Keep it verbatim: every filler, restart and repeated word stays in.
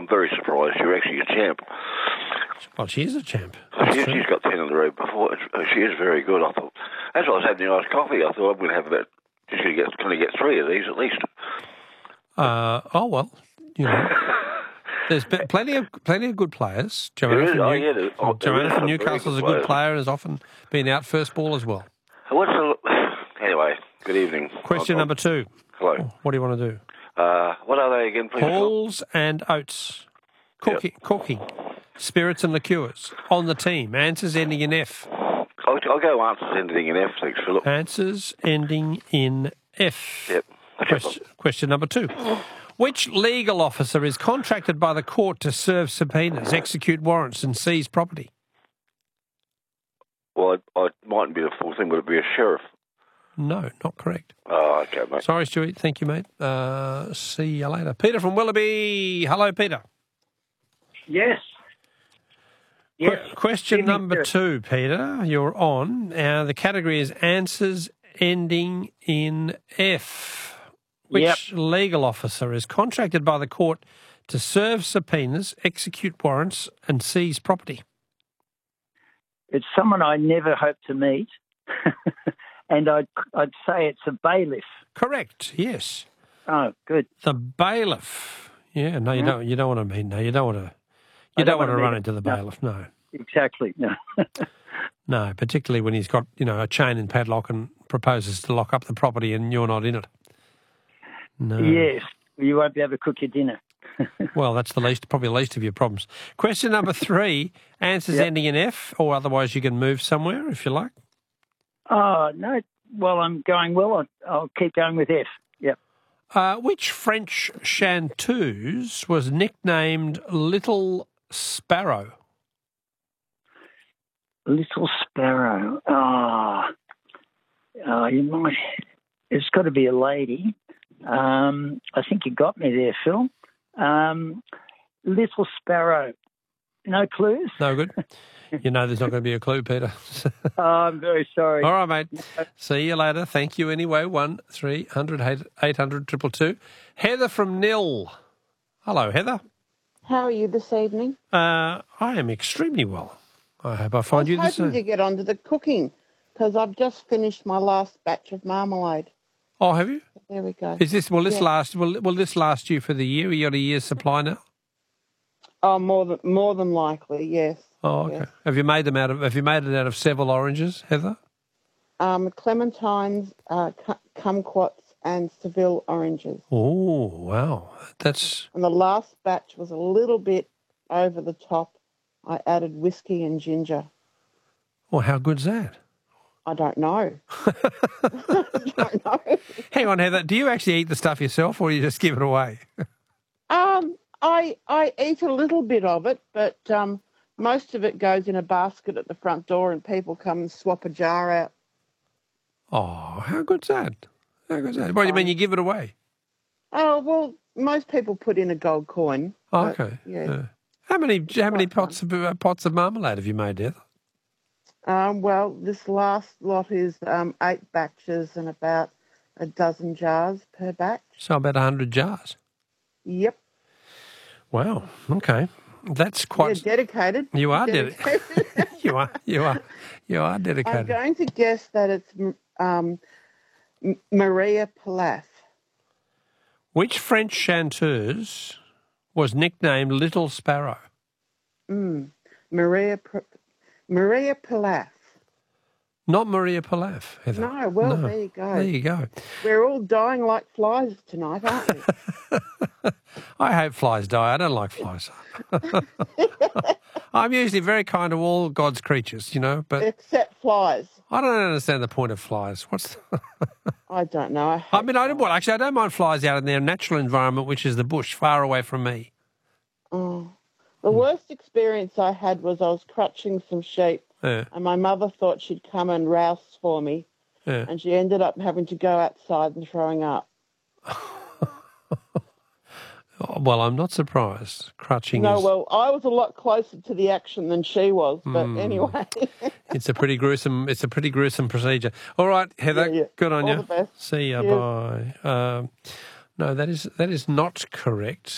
I'm very surprised. You're actually a champ. Well, she is a champ. She, she's got ten in the road before. It's, she is very good. I thought. As I was having a nice coffee, I thought I'm going to have about. She's going to get, going to get three of these at least. Uh, oh well, you know. There's been plenty of plenty of good players. Joanna from, oh, New, yeah, oh, Joanna from Newcastle is a good player. player and has often been out first ball as well. What's the, anyway, good evening. Question I'll, number two. Hello. What do you want to do? Uh, what are they again, please? Halls and oats. Cooking, yep. cooking. Spirits and liqueurs. On the team. Answers ending in F. I'll, I'll go answers ending in F, thanks, Philip. Answers ending in F. Yep. Question, question number two. Which legal officer is contracted by the court to serve subpoenas, execute warrants and seize property? Well, I, I mightn't be the full thing. Would it be a sheriff? No, not correct. Oh, okay, mate. Sorry, Stewie. Thank you, mate. Uh, see you later. Peter from Willoughby. Hello, Peter. Yes. Yes. Qu- question number two, Peter. You're on. Uh, the category is answers ending in F. Which yep. legal officer is contracted by the court to serve subpoenas, execute warrants and seize property? It's someone I never hope to meet, and I'd, I'd say it's a bailiff. Correct, yes. Oh, good. The bailiff. Yeah, no, you Mm-hmm. don't. You don't want to meet. No, you don't want to. You don't, don't want to run it. into the No. bailiff. No. Exactly. No. No, particularly when he's got, you know, a chain and padlock and proposes to lock up the property and you're not in it. No. Yes, you won't be able to cook your dinner. Well, that's the least, probably the least of your problems. Question number three, answers Yep. ending in F, or otherwise you can move somewhere if you like. Oh, no. Well, I'm going well. I'll, I'll keep going with F. Yep. Uh, which French chanteuse was nicknamed Little Sparrow? Little Sparrow. Ah. Oh, you might... It's got to be a lady. Um, I think you got me there, Phil. Um, Little Sparrow. No clues? No good. You know there's not going to be a clue, Peter. Oh, I'm very sorry. All right, mate. See you later. Thank you anyway. One three hundred eight hundred two two two. Heather from Nil. Hello, Heather. How are you this evening? Uh, I am extremely well. I hope I find you the I was hoping same. to get onto the cooking because I've just finished my last batch of marmalade. Oh, have you? There we go. Is this will this Yeah. last? Will will this last you for the year? You got a year's supply now? Oh, more than more than likely, yes. Oh, okay. Yes. Have you made them out of? Have you made it out of several oranges, Heather? Um, clementines, uh, cu- kumquats, and Seville oranges. Oh, wow. That's And the last batch was a little bit over the top. I added whiskey and ginger. well. How good's that? I don't know. I don't know. Hang on, Heather. Do you actually eat the stuff yourself, or do you just give it away? Um, I I eat a little bit of it, but um, most of it goes in a basket at the front door, and people come and swap a jar out. Oh, how good's that? How good's that? What do you mean you give it away? Oh well, most people put in a gold coin. Oh, but, okay. Yeah. Yeah. How many how many pots of uh, pots of marmalade have you made, Heather? Um, well, this last lot is um, eight batches and about a dozen jars per batch. So about a hundred jars. Yep. Wow. Okay. That's quite. You're dedicated. You are dedicated. dedicated. you are. You are. You are dedicated. I'm going to guess that it's um, M- Maria Pilaf. Which French chanteuse was nicknamed Little Sparrow? Mm. Maria P- Maria Pilaf. Not Maria Pilaf, Heather. No, well, No. there you go. There you go. We're all dying like flies tonight, aren't we? I hope flies die. I don't like flies. I'm usually very kind to all God's creatures, you know, but Except flies. I don't understand the point of flies. What's the... I don't know. I, I mean, I don't, well, actually, I don't mind flies out in their natural environment, which is the bush, far away from me. oh. The worst experience I had was I was crutching some sheep, Yeah, and my mother thought she'd come and rouse for me, yeah. and she ended up having to go outside and throwing up. Oh, well, I'm not surprised. Crutching No, is well, I was a lot closer to the action than she was, but Hmm. anyway. it's a pretty gruesome. It's a pretty gruesome procedure. All right, Heather. Yeah, yeah. Good on All you. the best. See you. Cheers. Bye. Um, no, that is that is not correct.